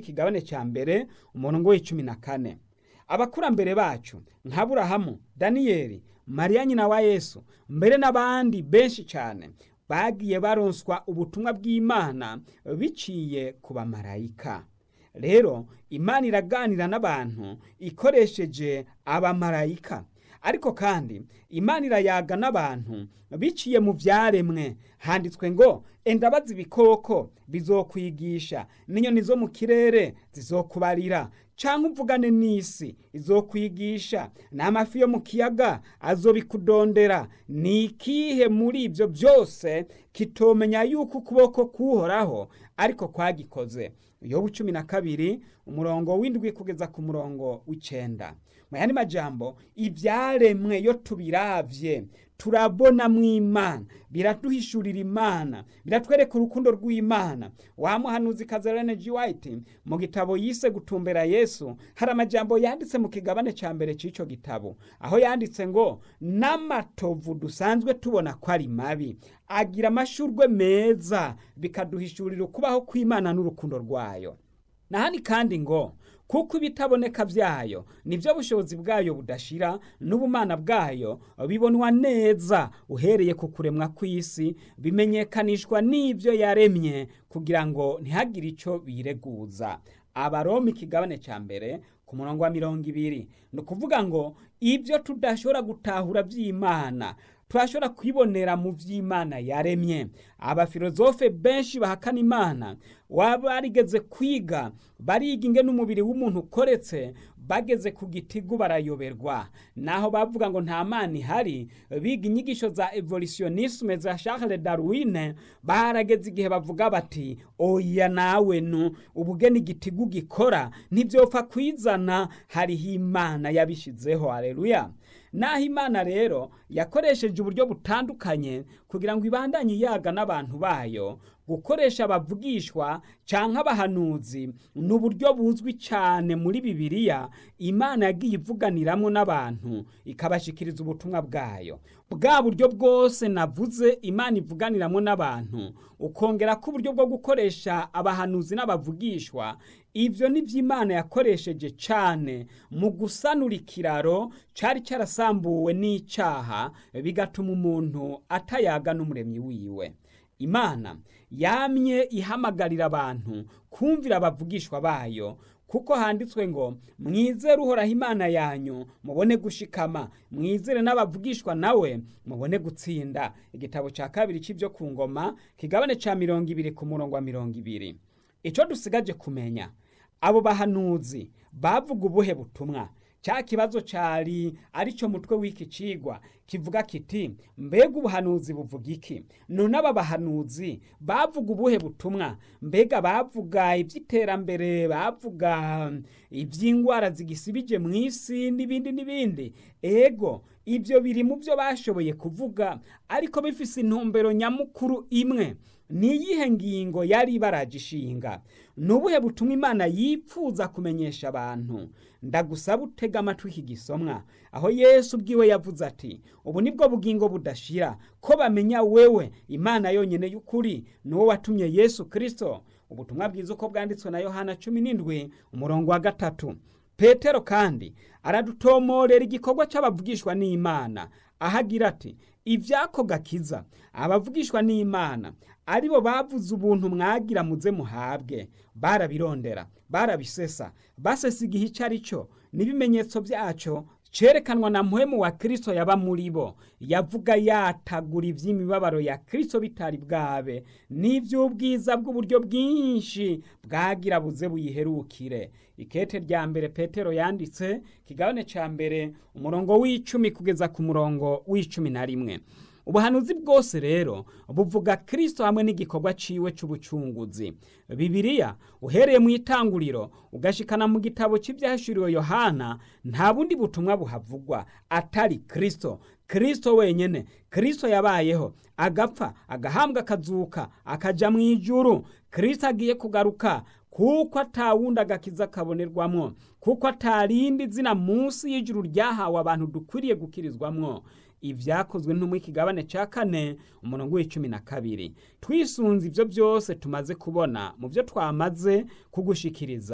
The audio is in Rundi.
ikigabane ca mbere umurongo w'icumi na kane. Abakurambere bacu nka Aburahamu, Daniyeli, Mariya nyina wa Yesu, mbere n'abandi benshi cyane bagiye baronswa ubutumwa bw'Imana biciye ku bamarayika. Rero Imana iraganira n'abantu ikoresheje abamarayika, ariko kandi Imana irayaga n'abantu biciye mu vyaremwe. Handitswe ngo endabazi ibikoko bizokwigisha, n'inyoni zo mu kirere zizokubarira, canke uvugane n'isi izokwigisha, n'amafi yo mu kiyaga azobikudondera. Ni ikihe muri ivyo byose kitomenya yuko ukuboko k'Uhoraho ariko kwagikoze? Yobu 12 umurongo w'indwi kugeza ku murongo w'icenda. Mu yandi majambo, ivyaremwe yo tubiravye turabona mw'Imana, biraduhishurira Imana, biratwereka urukundo rw'Imana. Wa muhanuzi Ellen G. White mu gitabo yise Gutumbera Yesu, hari amajambo yanditse mu kigabane ca mbere c'ico gitabo, aho yanditse ngo n'amatovu dusanzwe tubona ko ari mabi agira amashurwe meza, bikaduhishurira ukubaho kw'Imana n'urukundo rwayo. Nahani kandi ngo kuko ibitaboneka vyayo nivyo bushobozi bwayo budashira, n'ubumana bwayo bibonwa neza uhereye ku kuremwa kw'isi, bimenyekanishwa n'ivyo yaremye kugira ngo ntihagire ico bireguza. Abaroma ikigabane ca mbere ku murongo wa 20, ni ukuvuga ngo ivyo tudashobora gutahura vy'Imana turashobora kwibonera mu vy'Imana yaremye. Abafilozofe benshi bahakana Imana barigeze kwiga, bariga ingene umubiri w'umuntu ukoretse, bageze ku gitigu barayoberwa. Naho bavuga ngo nta Mana ihari, biga inyigisho za evolutionisme za Charles Darwin, barageze igihe bavuga bati oya nawe ubugeni igitigu gikora ntivyopfa kwizana, hariho Imana yabishizeho. Haleluya! Naho Imana rero yakoresheje uburyo butandukanye kugira ngo ibandanye yaga n'abantu bayo, gukoresha abavugishwa canke abahanuzi n'uburyo buzwi cyane muri Bibiliya. Imana yagiye ivuganiramwo n'abantu ikabashikiriza ubutumwa bwayo. Bwa buryo bwose navuze Imana ivuganiramwo n'abantu, ukongera ko uburyo bwo gukoresha abahanuzi n'abavugishwa, ivyo ni vy'Imana yakoresheje cane mu gusanura ikiraro cari carasambuwe n'icaha, bigatuma umuntu atayaga n'umuremyi wiwe. Imana yamye ihamagarira abantu kumvira abavugishwa bayo, kuko handitswe ngo mwizere Uhoraho Imana yanyu mubone gushikama, mwizere n'abavugishwa nawe mubone gutsinda. Igitabo ca kabiri c'ivyo ku ngoma kigabane ca 20 ku murongo wa 20. Ico dusigaje kumenya, abo bahanuzi bavuga ubuhe butumwa? Cya kibazo cari arico mutwe w'iki cigwa kivuga kiti mbega ubuhanuzi buvuga iki? None aba bahanuzi bavuga ubuhe butumwa? Mbega bavuga ivy'iterambere, bavuga ivy'ingwara zigisibije mw'isi n'ibindi? Ego, ivyo biri mu byo bashoboye kuvuga, ariko bifise intumbero nyamukuru imwe. Ni iyihe ngingo yari baragishinga? Nubuhe butumwa Imana yipfuza kumenyesha abantu? Ndagusaba utega amatwi iki gisomwa, aho Yesu ubwiwe yavuze ati ubu nibwo bugingo budashira, ko bamenya wewe Imana yonyene y'ukuri, n'uwo watumye Yesu Kristo. Ubutumwa bwiza uko bwanditswe na Yohana 17 umurongo wa 3. Petero kandi aradutomorera igikorwa c'abavugishwa n'Imana, ahagira ati ivyako gakiza abavugishwa n'Imana aribo bavuze ubuntu mwagira muze muhabwe, barabirondera, barabisesa, basesa igihe icarico n'ibimenyetso vyaco cerekanwa na mpwemu wa Kristo yaba muri bo. Yavuga yatagura ivy'imibabaro ya Kristo bitari bwabe, n'ivy'ubwiza bw'uburyo bwinshi bwagira buze buyiherukire. Ikete rya mbere Petero yanditse kigabane ca mbere umurongo w'10 kugeza ku murongo w'11. Ubuhanuzi bwose rero buvuga Kristo hamwe n'igikorwa ciwe c'ubucunguzi. Bibiliya uhereye mu itanguriro ugashikana mu gitabo c'ivyahishuriwe Yohana, nta bundi butumwa buhavugwa atari Kristo. Kristo wenyene. Kristo yabayeho, agapfa, agahambwa, akazuka, akaja mu ijuru. Kristo agiye kugaruka, kuko atawundi agakiza kabonerwamwo, kuko atarindi zina munsi y'ijuru ryahawe abantu dukwiriye gukirizwamwo. Ivyakozwe ntumwe ikigabane ca 4 umurongo w'12. Twisunze ivyo byose tumaze kubona mu byo twamaze kugushikiriza,